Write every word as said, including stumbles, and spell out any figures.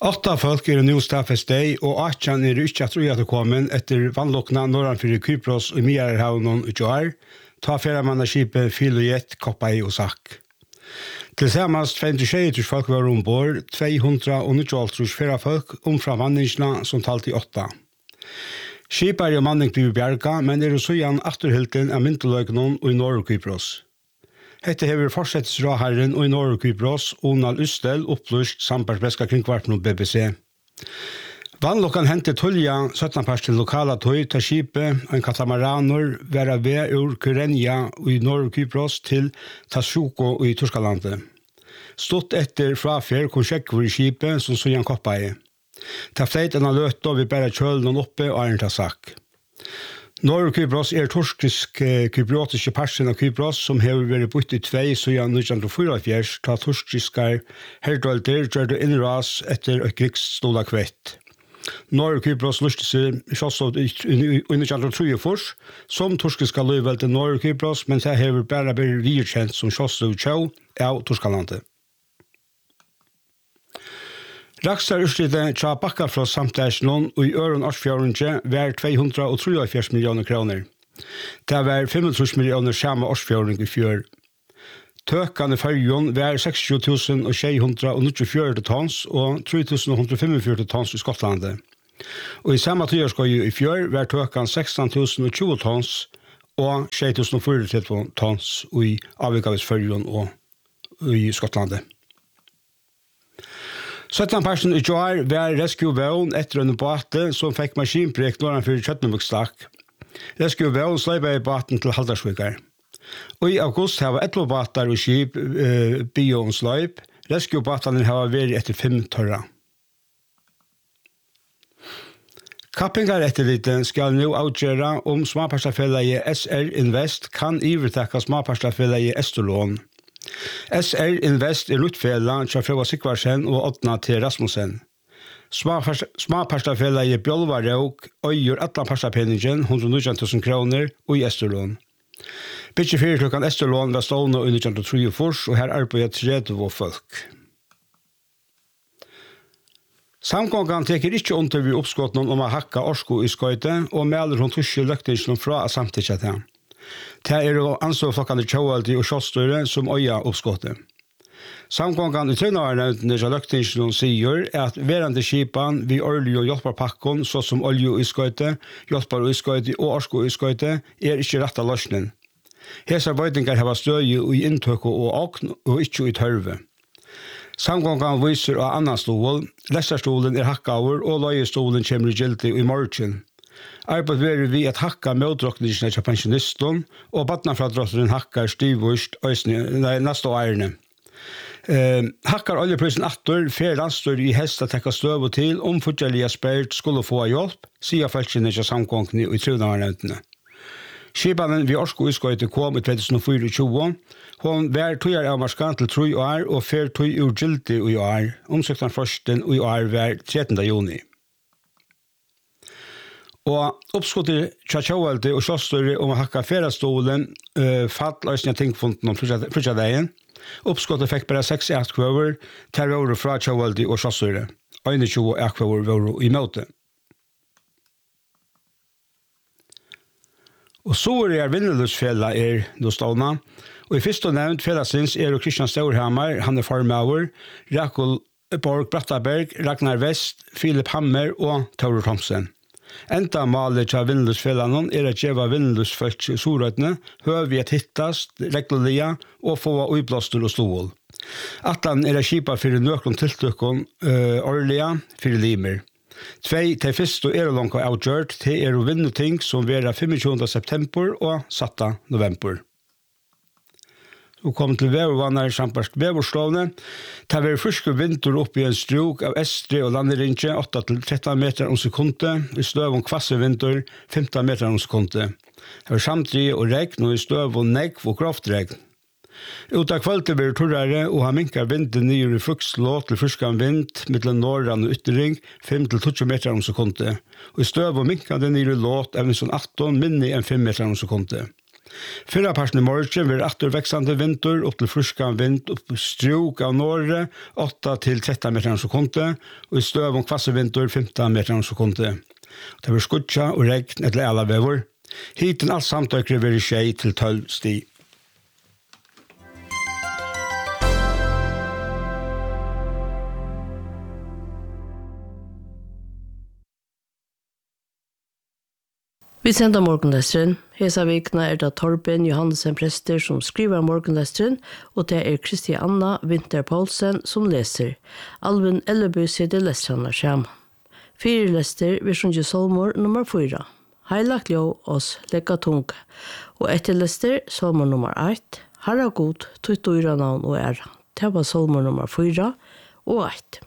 Åtta folk er nå staffest deg, og Atjan er ikke at at kommet etter vannlokkene norranfyrir Kypros og Mierhavnen i år, ta fjerramannskipet Filojet, Koppai og Sakk. Tilsammans femtisju folk var ombord, tvehundranittioåtta fjerrafolk omfra vanningsna som talt i åtta. Skipar og manning blir bjerga, men er så igjen afturhilten av mynteløgnen og i Norr-Kypros. Hette hever fortsettsråherren og i Norr-Kypros, Onal Ystel, opplyst samarbeidsbeska kringkvarten og B B C. Vannlokkan hentet tulja sytten pers til lokala tøy til skipet, en katamaranor, være ved ur Kyrenja i Norr-Kypros til Tashuko i Turskalandet. Stått etter frafer kom sjekkvur i skipet som Sujan Koppai. Ta fleit enn løt og vi bæra kjølen oppe og æren til Sakk. Norr-Kypros er turskisk kypriotiske persen av Kypros som har vært bytt i tvei siden nitton fyrtiofyra ta turskiskar herdølter gjør det innras etter et krigsstola kvett. Norr-Kypros lyste seg kjøsov i nitton trettiotre som turskiska løyvel til Norr-Kypros, men det har bare vært virkjent som kjøsov tjau av Turskalandet. Raksar utslittet tja bakka fra samtæsjonen og i øren årsfjørunge var tvehundratrefjøruti millioner kroner. Det var femogtrýss millioner samme årsfjørung i fjør. Tøkane fyrjon var seksogtjúgu túsund sjey hundrað níggjuogfjøruti tons og tre tusen one hundred fifty-five tons i Skotlandet. Og i samme tøyarskøy i fjør var tøkane sextan tusen tjúgu tons og sju tusen fyrtiåtte tons i avvikavis fyrjon og i Skotlandet. sytten personer i år var Rescue Vån etter en båte som fikk maskinprek norranfyr Kjøtnebukkstakk. Rescue Vån sløyba i båten til Haldarsvikar. Og i august har elleve båter og skip eh, bio og sløyp. Rescue-båtene har vært etter fem tørra. Kappingar etterliten skal nå avgjøre om småparstafellet S R Invest kan ivertakke småparstafellet Estolån. S R Invest er utfela til Frøva Sikvarsen og Åtna til Rasmussen. Småparstafellet i Bjolvarøk øyer alle parstapenningen one hundred nitjan tusen kroner og i Estolån. Bytje fire klokkan Estolån var stående i nitton trettiotre og her arbeider tretti folk. Samgången teker ikke under ved oppskåttene om å hakka orsko i skøyte og melder hun tuske løktingsene fra samtidig til. Det er jo ansvarflokkende Kjøvaldi og Kjøstøyre som øya oppskåttet. Samgången i trønavernevntene til løktingsene sier at verande skipan vi olje- og hjelperpakken, så som olje og skøyte, hjelper og skøyte og orsko og skøyte, er ikke rett av løsningen. Hese bøydinger har støye i inntøk og åkn og ikke i tørve. Samgången viser av annan stol, lesserstolen er hakkaver og løyestolen kommer i gildi i morgen. Arbeid verer vi at hakka medrokningene til pensjonisten, og badnafradrotteren hakkar stivvust neste årene. Eh, hakkar oljeprisen atter, fer landstyr i hest at tekka støv og til, om fortjellige spert skulle få hjelp, sier feltkene til samgångene i trønavernevntene. Skipanen vi orsko utskøyte kom i tjúgu tjúgu, hon var tøyar av marskan til tru år og fer tøy ur gildi i år, omsøktan førsten i år var trettende juni. Og oppskottet Kjøvaldi og Kjøstøyre om å hakka ferastolen uh, fattløsning av tingfunden om frutjadegen. Oppskottet fikk bare seks akvaver til å være fra Kjøvaldi og Kjøstøyre. tjueén akvaver var i møte. Og så er Vinnelusfjella er nå stående. Og i første nevnt fjellasins er Kristian Staurhammer, han er farmauer, Rakul Borg Brattaberg, Ragnar West, Philip Hammer og Tauro Thomsen. Enda malet til Vinnelusfjellanen er at gjeva Vinnelusfolk i Sorøtene, høver vi at hittast, reglulige og få uiblåster og stål. Atlan er at kipa for nøkron tiltøkken uh, årlige for limer. Tvei til fyrst og er langt avgjørt til er å vinne ting som vera tjuefem september og satta november. Og kom til vevervannar sampast veverslovene. Det var friske vinter opp i en struk av Estre og Landerinje, åtta til tretton meter om sekundet, i støv om kvasse vinter, femton meter om sekundet. Det var samtidig og regn, og i støv om negv og grovt regn. Uta kvöldet blir torrare og har minkar vinden nyer i frukslå til fruskan vind, mittlen norran og yttering, fem til tjúgu meter om sekundet. Og i støv og minkar den nyer i låt, evne som atton minni enn fem meter om sekundet. Fyrra parten i morgen vil atter veksande vinter opp til fruskan vind opp struk av Norge åtta til tretton meter per sekund og i støv om kvasse vinter femton meter per sekund. Det vil skutja og regn etter alle vever. Hiten alt samtøkere vil skje til tolv sti. Vi sender morgenlesteren. Hesa vikna er det Torben Johansen prester som skriver morgenlesteren, og det er Kristianna Winter Poulsen som leser. Alvin Elleby sitter lestrarna sammen. Fire lester vi sjunger solmor nummer fyra. Heilagt jo oss lekka tunga. Og etter lester solmor nummer ett. Herra god, tutt og navn og æra. Det var solmor nummer fyra og ett.